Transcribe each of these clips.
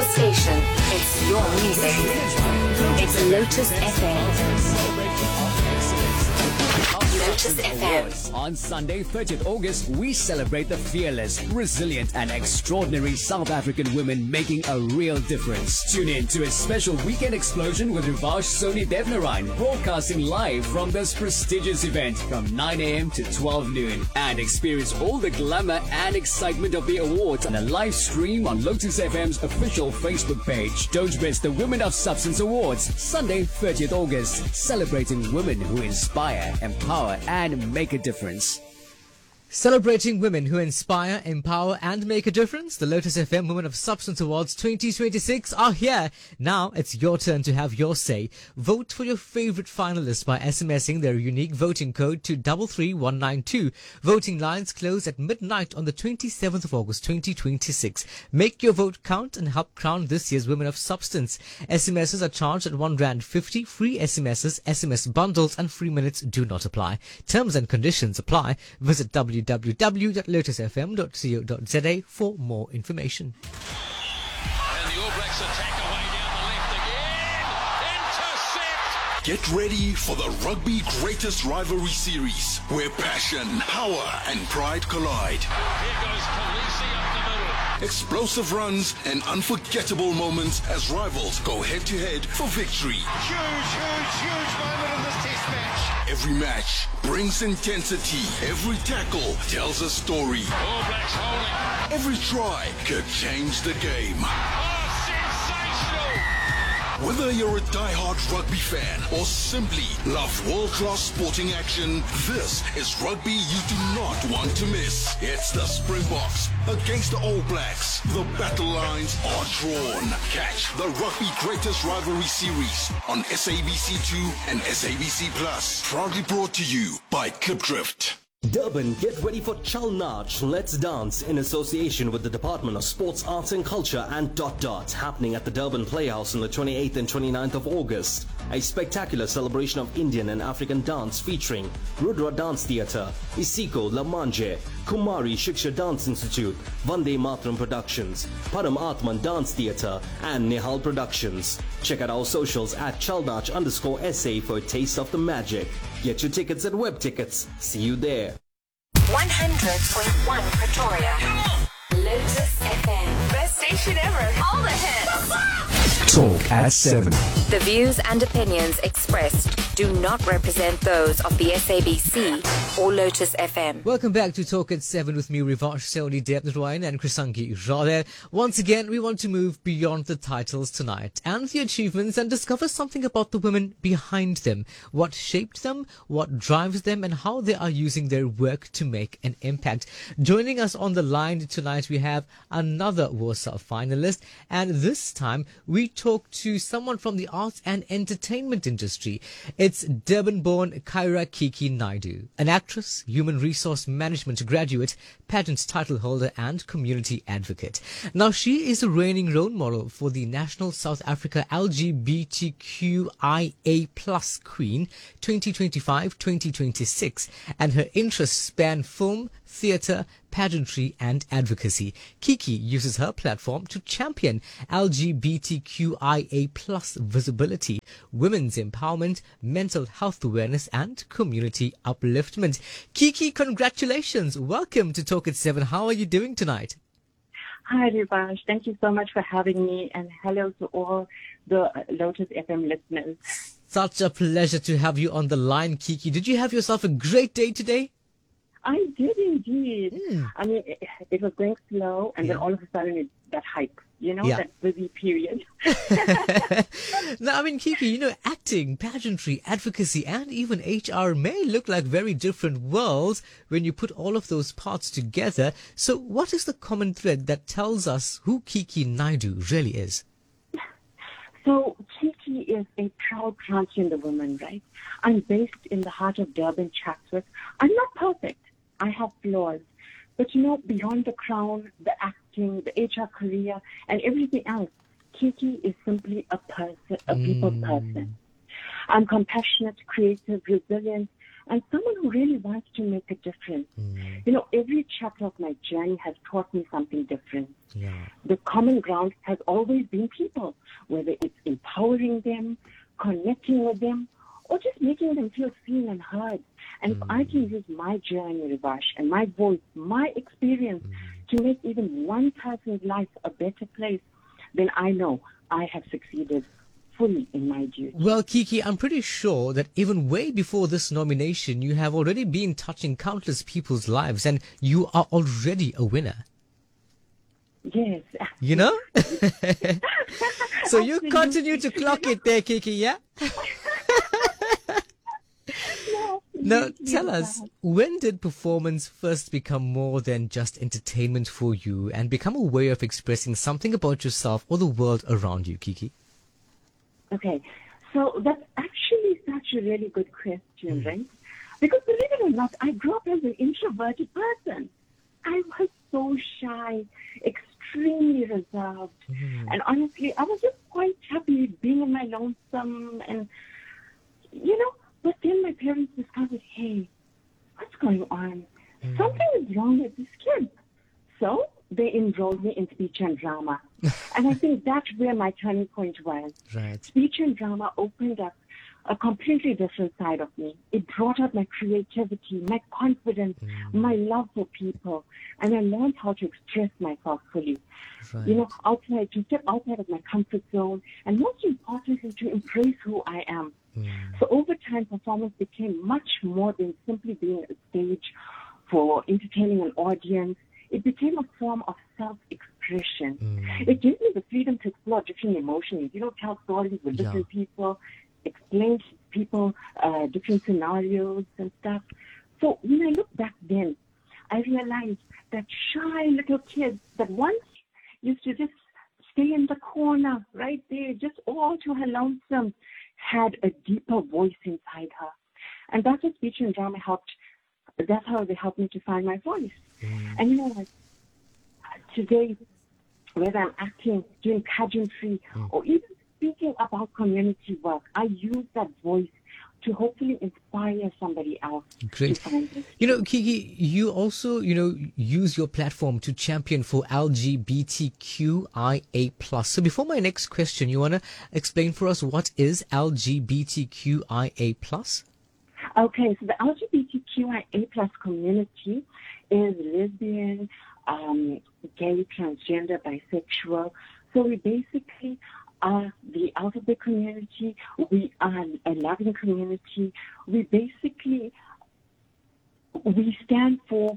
station. It's your music. It's Lotus FM. Lotus FM. On Sunday, 30th August, we celebrate the fearless, resilient and extraordinary South African women making a real difference. Tune in to a special weekend explosion with Rivash Soni Devnarine, broadcasting live from this prestigious event from 9 a.m. to 12 noon. And experience all the glamour and excitement of the awards on a live stream on Lotus FM's official Facebook page. Don't miss the Women of Substance Awards, Sunday, 30th August, celebrating women who inspire, empower and make a difference. Celebrating women who inspire, empower and make a difference, the Lotus FM Women of Substance Awards 2026 are here. Now it's your turn to have your say. Vote for your favorite finalists by SMSing their unique voting code to 33192. Voting lines close at midnight on the 27th of August 2026. Make your vote count and help crown this year's Women of Substance. SMSs are charged at R1.50. Free SMSs, SMS bundles and free minutes do not apply. Terms and conditions apply. Visit www.lotusfm.co.za for more information. And the All Blacks attack away down the left again. Intercept! Get ready for the Rugby Greatest Rivalry Series, where passion, power and pride collide. Here goes Khaleesi up the middle. Explosive runs and unforgettable moments as rivals go head-to-head for victory. Huge moment in this test match. Every match brings intensity. Every tackle tells a story. All Blacks holding. Every try could change the game. Oh, sensational! Whether you're a die-hard rugby fan or simply love world-class sporting action, this is rugby you do not want to miss. It's the Springboks against the All Blacks. The battle lines are drawn. Catch the Rugby Greatest Rivalry Series on SABC2 and SABC Plus. Proudly brought to you by Klipdrift. Durban, get ready for Chal Nach, Let's Dance in association with the Department of Sports, Arts and Culture and happening at the Durban Playhouse on the 28th and 29th of August. A spectacular celebration of Indian and African dance featuring Rudra Dance Theatre, Isiko La Manje, Kumari Shiksha Dance Institute, Vande Matram Productions, Param Atman Dance Theatre and Nihal Productions. Check out our socials at chalnach_SA for a taste of the magic. Get your tickets at Web Tickets. See you there. 100.1 Pretoria. Lotus FM. Best station ever. All the hits. Talk at 7. The views and opinions expressed do not represent those of the SABC or Lotus FM. Welcome back to Talk at 7 with me, Rivash Soni Devnarine and Krisanki Radhe. Once again, we want to move beyond the titles tonight and the achievements and discover something about the women behind them. What shaped them, what drives them, and how they are using their work to make an impact. Joining us on the line tonight, we have another Warsaw finalist, and this time we talk to someone from the arts and entertainment industry. It's Durban-born Kyra Kiki Naidu, an actress, human resource management graduate, pageant title holder and community advocate. Now, she is a reigning role model for the National South Africa LGBTQIA+ Queen 2025-2026, and her interests span film, theatre, pageantry and advocacy. Kiki uses her platform to champion LGBTQIA+ visibility, women's empowerment, mental health awareness and community upliftment. Kiki, congratulations. Welcome to Talk at 7. How are you doing tonight? Hi, Rivash. Thank you so much for having me, and hello to all the Lotus FM listeners. Such a pleasure to have you on the line, Kiki. Did you have yourself a great day today? I did indeed. I mean, it was going slow, and then all of a sudden that hype, that busy period. Now, I mean, Kiki, acting, pageantry, advocacy, and even HR may look like very different worlds when you put all of those parts together. So what is the common thread that tells us who Kiki Naidu really is? So Kiki is a proud transgender woman, right? I'm based in the heart of Durban, Chatsworth. I'm not perfect. I have flaws. But beyond the crown, the acting, the HR career, and everything else, Kiki is simply a person, a people person. I'm compassionate, creative, resilient, and someone who really wants to make a difference. Every chapter of my journey has taught me something different. Yeah. The common ground has always been people, whether it's empowering them, connecting with them, or just making them feel seen and heard. And if I can use my journey, Rivash, and my voice, my experience to make even one person's life a better place, then I know I have succeeded fully in my duty. Well, Kiki, I'm pretty sure that even way before this nomination, you have already been touching countless people's lives, and you are already a winner. Yes. You know? So you continue to clock it there, Kiki, yeah? Now, tell us, when did performance first become more than just entertainment for you and become a way of expressing something about yourself or the world around you, Kiki? Okay, so that's actually such a really good question, right? Because believe it or not, I grew up as an introverted person. I was so shy, extremely reserved. And honestly, I was just quite happy being in my lonesome and, but then my parents discovered, hey, what's going on? Something is wrong with this kid. So they enrolled me in speech and drama. And I think that's where my turning point was. Right. Speech and drama opened up a completely different side of me. It brought out my creativity, my confidence, my love for people. And I learned how to express myself fully. Right. To step outside of my comfort zone, and most importantly, to embrace who I am. So over time, performance became much more than simply being a stage for entertaining an audience. It became a form of self-expression. It gave me the freedom to explore different emotions, tell stories with different people, explain to people different scenarios and stuff. So when I look back then, I realized that shy little kids that once used to just stay in the corner right there, just all to her lonesome, had a deeper voice inside her. And that's what speech and drama helped. That's how they helped me to find my voice. And today, whether I'm acting, doing pageantry, or even speaking about community work, I use that voice to hopefully inspire somebody else. Great. To find this. Kiki, you also, use your platform to champion for LGBTQIA+. So before my next question, you want to explain for us what is LGBTQIA+? Okay, so the LGBTQIA+ community is lesbian, gay, transgender, bisexual. So we basically are the alphabet community. We are a loving community. We stand for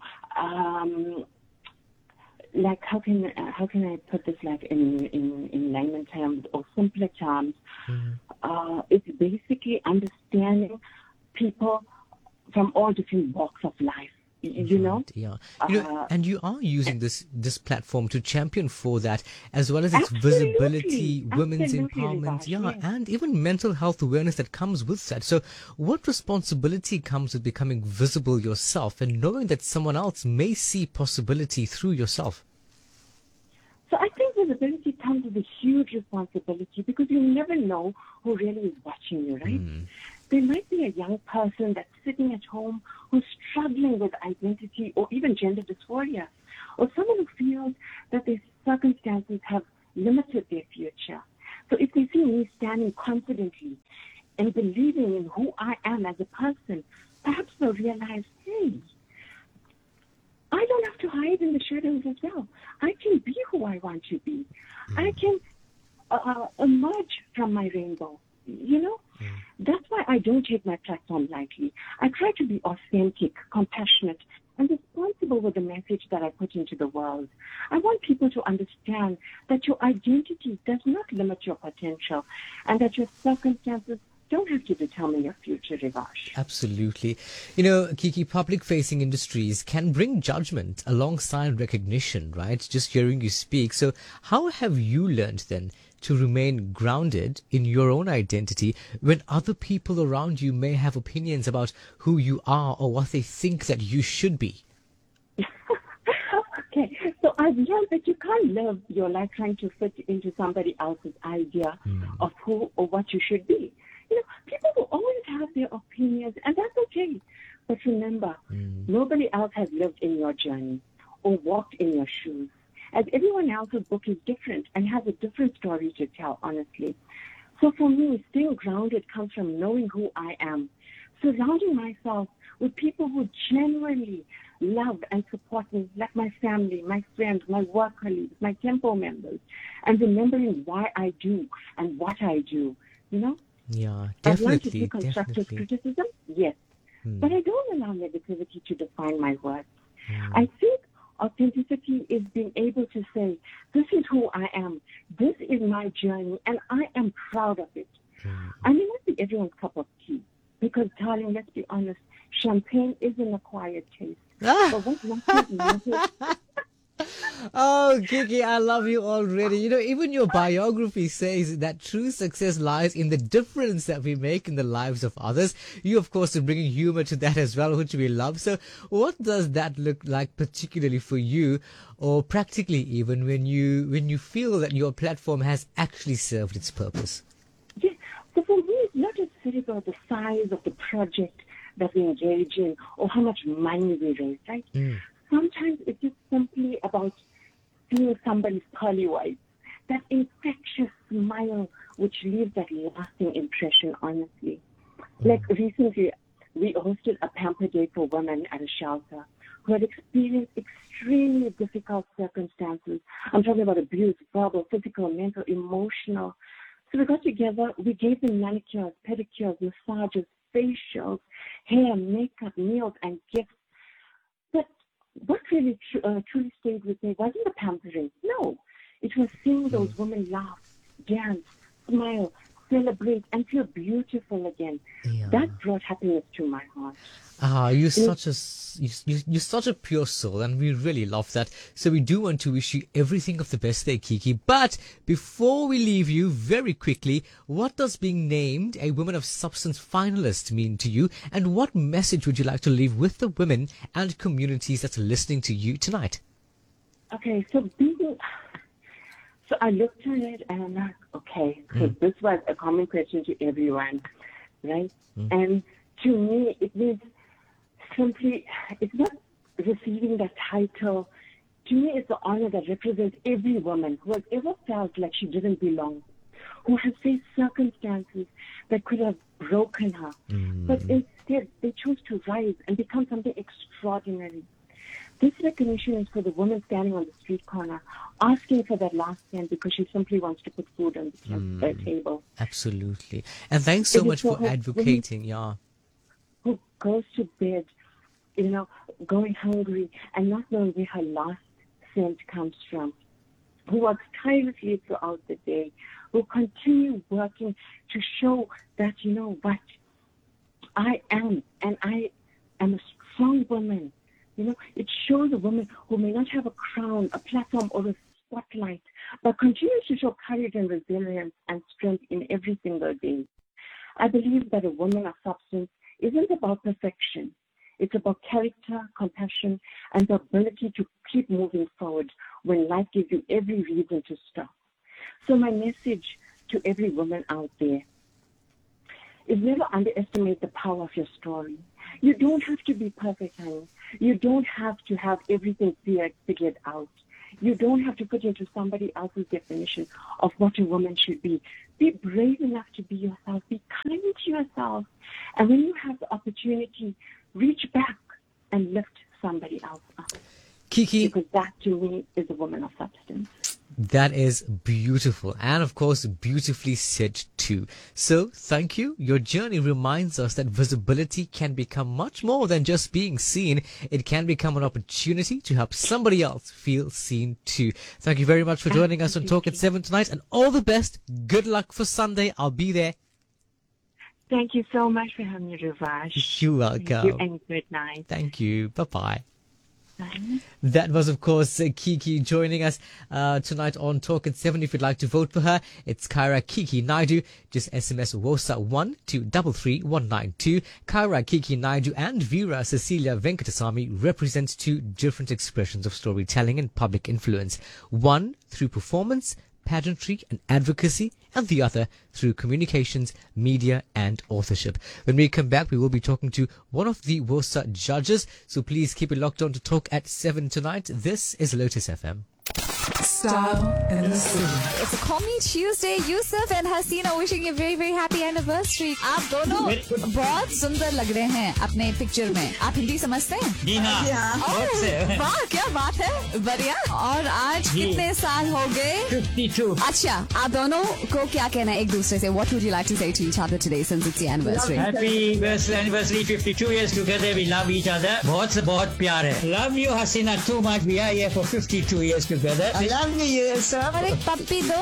how can I put this in layman terms or simpler terms? It's basically understanding people from all different walks of life. Yeah. And you are using this platform to champion for that, as well as its visibility, women's empowerment, and even mental health awareness that comes with that. So what responsibility comes with becoming visible yourself and knowing that someone else may see possibility through yourself? So I think visibility comes with a huge responsibility because you never know who really is watching you, right? There might be a young person that's sitting at home who's struggling with identity or even gender dysphoria, or someone who feels that their circumstances have limited their future. So if they see me standing confidently and believing in who I am as a person, perhaps they'll realize, hey, I don't have to hide in the shadows as well. I can be who I want to be. I can emerge from my rainbow, That's why I don't take my platform lightly. I try to be authentic, compassionate, and responsible with the message that I put into the world. I want people to understand that your identity does not limit your potential and that your circumstances don't have to determine your future, Rivash. Absolutely. Kiki, public-facing industries can bring judgment alongside recognition, right? Just hearing you speak. So how have you learned then to remain grounded in your own identity when other people around you may have opinions about who you are or what they think that you should be? Okay, so I've learned that you can't live your life trying to fit into somebody else's idea of who or what you should be. People will always have their opinions, and that's okay. But remember, nobody else has lived in your journey or walked in your shoes. As everyone else's book is different and has a different story to tell, honestly. So for me, staying grounded comes from knowing who I am, surrounding myself with people who genuinely love and support me, like my family, my friends, my work colleagues, my tempo members, and remembering why I do and what I do, you know? Yeah, I've learned to definitely, see constructive definitely. criticism, yes, but I don't allow negativity to define my worth. I think authenticity is being able to say, this is who I am, this is my journey, and I am proud of it. I may not be everyone's cup of tea, because, darling, let's be honest, champagne is an acquired taste. But what matters Oh, Kiki, I love you already. You know, even your biography says that true success lies in the difference that we make in the lives of others. You, of course, are bringing humor to that as well, which we love. So what does that look like particularly for you, or practically even when you feel that your platform has actually served its purpose? Yeah. So for me, it's not necessarily about the size of the project that we engage in or how much money we raise, right? Sometimes it's just simply about seeing somebody's pearly whites, that infectious smile which leaves that lasting impression, honestly. Like recently, we hosted a pamper day for women at a shelter who had experienced extremely difficult circumstances. I'm talking about abuse, verbal, physical, mental, emotional. So we got together, we gave them manicures, pedicures, massages, facials, hair, makeup, meals, and gifts. But what really truly stayed with me wasn't the pampering. No, it was seeing those women laugh, dance, smile, celebrate, and feel beautiful again. Yeah. That brought happiness to my heart. You're such a pure soul, and we really love that. So we do want to wish you everything of the best there, Kiki. But before we leave you, very quickly, what does being named a Women of Substance finalist mean to you, and what message would you like to leave with the women and communities that are listening to you tonight? Okay, so I looked at it and I'm like, okay, so this was a common question to everyone, right? And to me, it means simply, it's not receiving that title. To me, it's the honor that represents every woman who has ever felt like she didn't belong, who has faced circumstances that could have broken her, but instead they chose to rise and become something extraordinary. This recognition is for the woman standing on the street corner, asking for that last cent because she simply wants to put food on the table. Absolutely. And thanks so It is much for for her advocating. Yeah. Who goes to bed, you know, going hungry and not knowing where her last cent comes from, who works tirelessly throughout the day, who continue working to show that, you know what, I am, and I am a strong woman. You know, it shows a woman who may not have a crown, a platform, or a spotlight, but continues to show courage and resilience and strength in every single day. I believe that a woman of substance isn't about perfection. It's about character, compassion, and the ability to keep moving forward when life gives you every reason to stop. So my message to every woman out there is never underestimate the power of your story. You don't have to be perfect, honey. You don't have to have everything figured out. You don't have to put into somebody else's definition of what a woman should be. Be brave enough to be yourself. Be kind to yourself. And when you have the opportunity, reach back and lift somebody else up. Kiki, Because that, to me, is a woman of substance. that is beautiful, and of course beautifully said too. So thank you. Your journey reminds us that visibility can become much more than just being seen. It can become an opportunity to help somebody else feel seen too. Thank you very much for joining us on Talk at 7 tonight, and all the best. Good luck for Sunday. I'll be there. Thank you so much for having me, Rivash. You're Thank you, welcome. and good night. Thank you. Bye-bye. Bye. That was, of course, Kiki joining us tonight on Talk at 7. If you'd like to vote for her, it's Kyra Kiki Naidu. Just SMS WOSA1 to 33192. Kyra Kiki Naidu and Veera Cecilia Venkatasamy represent two different expressions of storytelling and public influence. One through performance, pageantry and advocacy, and the other through communications, media, and authorship. When we come back, we will be talking to one of the WOSA judges, so please keep it locked on to talk at 7 tonight. This is Lotus FM. Style in the city. It's a Call Me Tuesday. Yusuf and Hasina wishing you a very, very happy anniversary. आप दोनों बहुत सुंदर लग रहे हैं अपने picture में. आप हिंदी समझते हैं? जी हाँ. वाह, क्या बात है. बढ़िया. और आज कितने साल हो गए? 52. अच्छा, आप दोनों को क्या कहना है एक दूसरे से? What would you like to say to each other today since it's the anniversary? Happy anniversary, 52 years together. We love each other. बहुत से बहुत प्यार है. Love you, Hasina, too much. We are here for 52 years together. I love you, Yusuf. और एक पप्पी दो.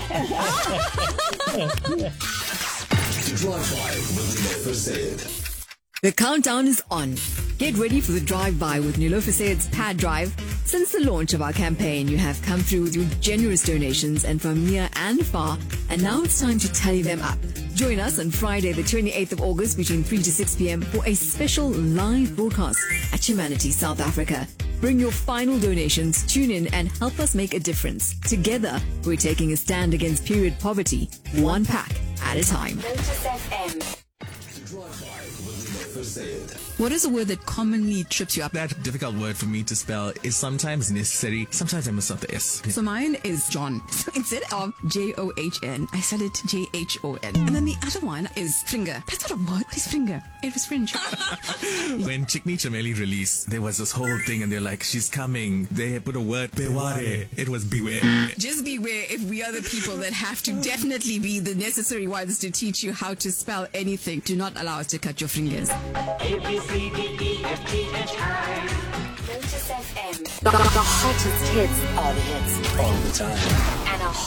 The countdown is on. Get ready for the drive-by with Nilofer Sayed's Pad Drive. Since the launch of our campaign, you have come through with your generous donations and from near and far, and now it's time to tally them up. Join us on Friday, the 28th of August between 3 to 6 p.m. for a special live broadcast at Humanity South Africa. Bring your final donations, tune in and help us make a difference. Together, we're taking a stand against period poverty, one pack at a time. Lotus FM. What is a word that commonly trips you up? That difficult word for me to spell is sometimes necessary. Sometimes I mess up the S. So mine is John. So instead of John, I said it Jhon. And then the other one is finger. That's not a word. What is finger? It was French. When Chikni Chameli released, there was this whole thing and they're like, she's coming. They put a word, beware. It was beware. Just beware if we are the people that have to definitely be the necessary ones to teach you how to spell anything. Do not allow us to cut your fingers. A-B-C-D-E-F-G-H-I. Lotus FM. The hottest hits are the hits all the time. And a